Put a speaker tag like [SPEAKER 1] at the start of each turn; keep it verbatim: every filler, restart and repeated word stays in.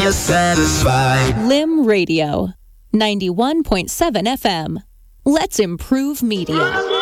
[SPEAKER 1] you're satisfied.
[SPEAKER 2] Lim Radio, ninety-one point seven F M. Let's improve media.